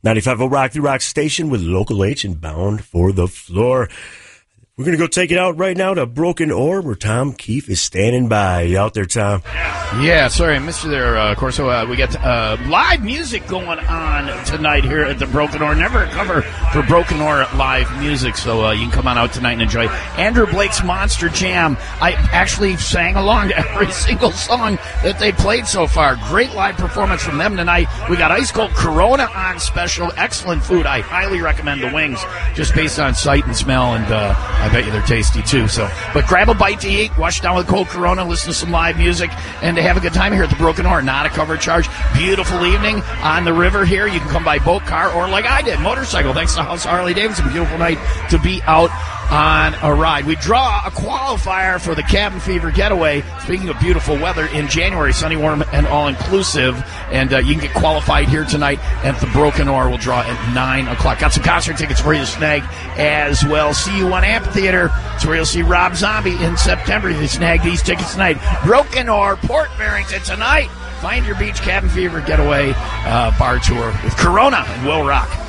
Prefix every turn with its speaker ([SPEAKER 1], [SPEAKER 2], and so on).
[SPEAKER 1] 95.0 Rock the Rock station with Local H and Bound for the Floor. We're going to go take it out right now to Broken Oar, where Tom Keefe is standing by. You out there, Tom?
[SPEAKER 2] Yeah, sorry, I missed you there, Corso. We got live music going on tonight here at the Broken Oar. Never a cover for Broken Oar live music, so you can come on out tonight and enjoy Andrew Blake's Monster Jam. I actually sang along to every single song that they played so far. Great live performance from them tonight. We got Ice Cold Corona on special. Excellent food. I highly recommend the wings, just based on sight and smell, and I bet you they're tasty too. But grab a bite to eat, wash down with cold Corona, listen to some live music, and to have a good time here at the Broken Oar. Not a cover charge. Beautiful evening on the river here. You can come by boat, car, or like I did, motorcycle. Thanks to House Harley Davidson. Beautiful night to be out on a ride. We draw a qualifier for the Cabin Fever Getaway. Speaking of beautiful weather, in January, sunny, warm, and all-inclusive. And you can get qualified here tonight at the Broken Oar. We'll draw at 9 o'clock. Got some concert tickets for you to snag as well. CU1 Amphitheater. It's where you'll see Rob Zombie in September. You snag these tickets tonight. Broken Oar, Port Barrington tonight. Find your beach Cabin Fever Getaway bar tour with Corona and Will Rock.